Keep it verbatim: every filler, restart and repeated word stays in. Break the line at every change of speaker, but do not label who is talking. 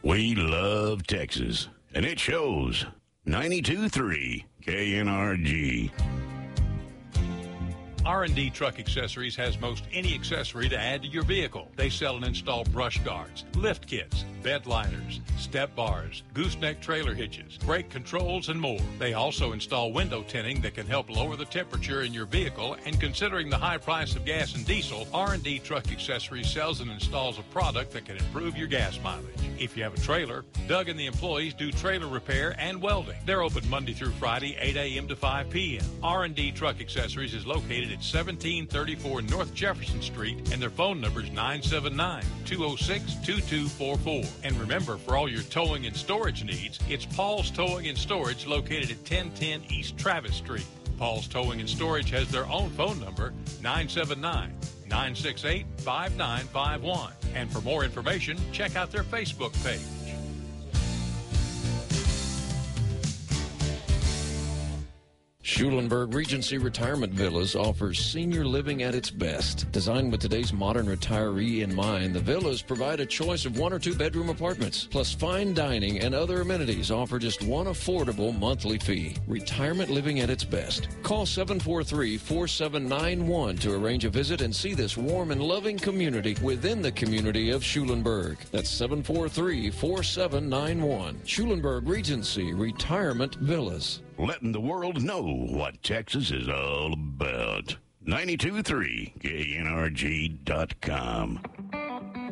We love Texas, and it shows. ninety-two point three K N R G.
R and D Truck Accessories has most any accessory to add to your vehicle. They sell and install brush guards, lift kits, bed liners, step bars, gooseneck trailer hitches, brake controls, and more. They also install window tinting that can help lower the temperature in your vehicle, and considering the high price of gas and diesel, R and D Truck Accessories sells and installs a product that can improve your gas mileage. If you have a trailer, Doug and the employees do trailer repair and welding. They're open Monday through Friday, eight a.m. to five p.m. R and D Truck Accessories is located at seventeen thirty-four North Jefferson Street, and their phone number is nine seven nine, two oh six, two two four four. And remember, for all your towing and storage needs, it's Paul's Towing and Storage located at ten ten East Travis Street. Paul's Towing and Storage has their own phone number, nine seven nine, nine six eight, five nine five one. And for more information, check out their Facebook page.
Schulenburg Regency Retirement Villas offers senior living at its best. Designed with today's modern retiree in mind, the villas provide a choice of one or two bedroom apartments, plus fine dining and other amenities offer just one affordable monthly fee. Retirement living at its best. Call seven four three, four seven nine one to arrange a visit and see this warm and loving community within the community of Schulenburg. That's seven four three, four seven nine one. Schulenburg Regency Retirement Villas.
Letting the world know what Texas is all about. ninety-two point three K N R G dot com.